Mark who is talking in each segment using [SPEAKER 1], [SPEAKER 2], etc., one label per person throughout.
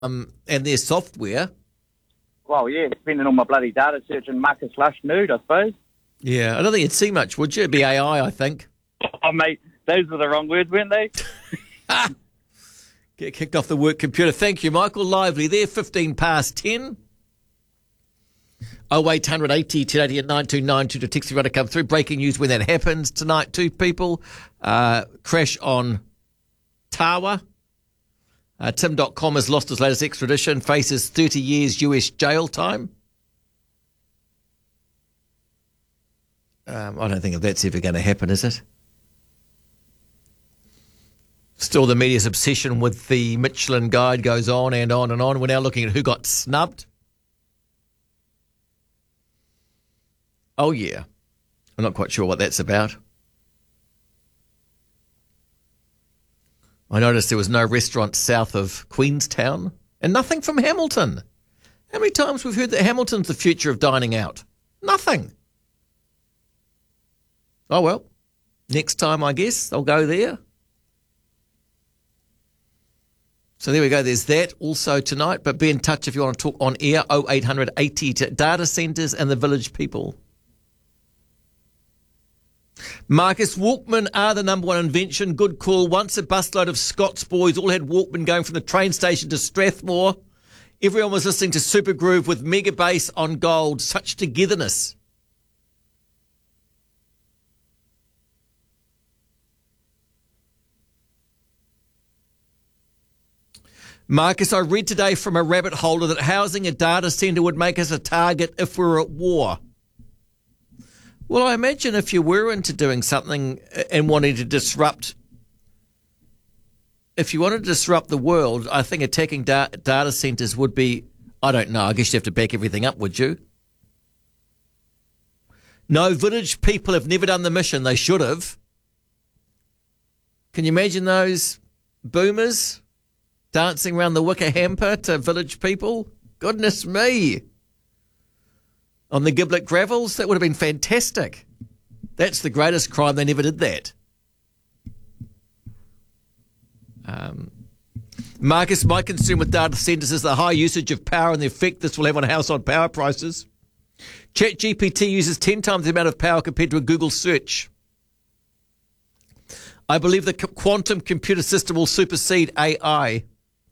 [SPEAKER 1] and their software.
[SPEAKER 2] Well, yeah, spending all my bloody data searching Marcus Lush nude, I suppose.
[SPEAKER 1] Yeah, I don't think you'd see much, would you? It'd be AI, I think.
[SPEAKER 2] Oh, mate, those were the wrong words, weren't they?
[SPEAKER 1] Get kicked off the work computer. Thank you, Michael. Lively there, 15 past 10. 0800 80 1080 at 9292 to text you to come through. Breaking news when that happens tonight, two people. Crash on Tawa. Tim.com has lost his latest extradition, faces 30 years US jail time. I don't think that's ever going to happen, is it? Still, the media's obsession with the Michelin Guide goes on and on and on. We're now looking at who got snubbed. Oh, yeah. I'm not quite sure what that's about. I noticed there was no restaurant south of Queenstown and nothing from Hamilton. How many times we've heard that Hamilton's the future of dining out? Nothing. Oh, well, next time, I guess, I'll go there. So there we go. There's that also tonight. But be in touch if you want to talk on air, 0800 80 to data centres and the village people. Marcus, Walkman are the number one invention. Good call. Once a busload of Scots boys all had Walkman going from the train station to Strathmore. Everyone was listening to Super Groove with Mega Bass on gold. Such togetherness. Marcus, I read today from a rabbit holder that housing a data centre would make us a target if we were at war. Well, I imagine if you were into doing something and wanting to disrupt, if you wanted to disrupt the world, I think attacking data centres would be, I don't know, I guess you'd have to back everything up, would you? No, village people have never done the mission. They should have. Can you imagine those boomers dancing around the wicker hamper to village people? Goodness me. On the Giblet Gravels, that would have been fantastic. That's the greatest crime. They never did that. Marcus, my concern with data centres is the high usage of power and the effect this will have on household power prices. ChatGPT uses 10 times the amount of power compared to a Google search. I believe the quantum computer system will supersede AI.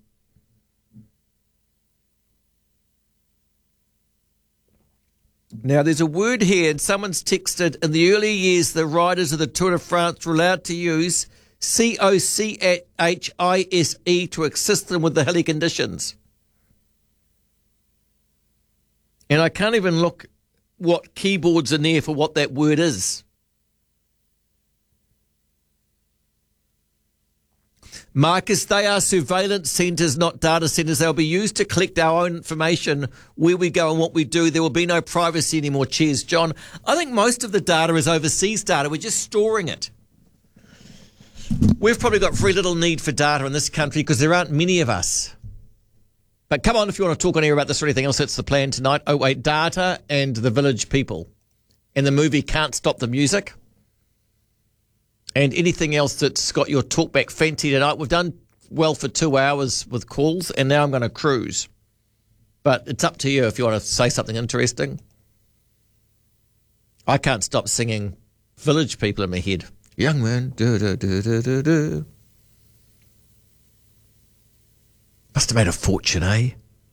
[SPEAKER 1] Now, there's a word here, and someone's texted, in the early years, the riders of the Tour de France were allowed to use COCHISE to assist them with the hilly conditions. And I can't even look what keyboards are there for what that word is. Marcus, they are surveillance centres, not data centres. They'll be used to collect our own information, where we go and what we do. There will be no privacy anymore. Cheers, John. I think most of the data is overseas data. We're just storing it. We've probably got very little need for data in this country because there aren't many of us. But come on, if you want to talk on air about this or anything else, that's the plan tonight. 08 Data and the Village People. And the movie Can't Stop the Music. And anything else that's got your talkback fancy tonight. We've done well for 2 hours with calls, and now I'm going to cruise. But it's up to you if you want to say something interesting. I can't stop singing Village People in my head. Young man, do. Must have made a fortune, eh?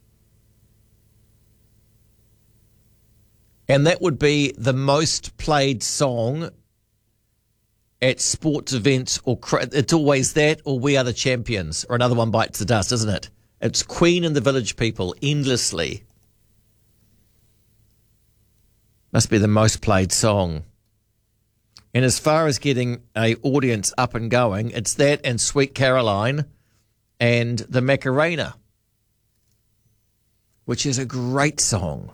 [SPEAKER 1] And that would be the most played song at sports events, or it's always that, or We Are the Champions, or Another One Bites the Dust, isn't it? It's Queen and the Village People, endlessly. Must be the most played song. And as far as getting a audience up and going, it's that and Sweet Caroline and the Macarena, which is a great song.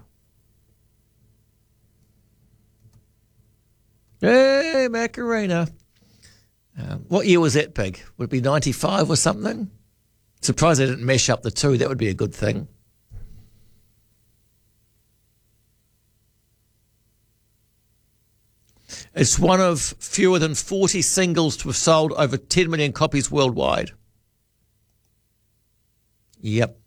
[SPEAKER 1] Hey, Macarena. What year was that, Pig? Would it be 95 or something? Surprised they didn't mesh up the two. That would be a good thing. It's one of fewer than 40 singles to have sold over 10 million copies worldwide. Yep.